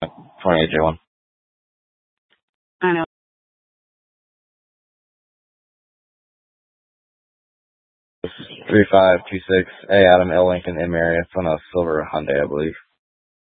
28J1. I know. 3526 A Adam L Lincoln M area. It's on a silver Hyundai, I believe.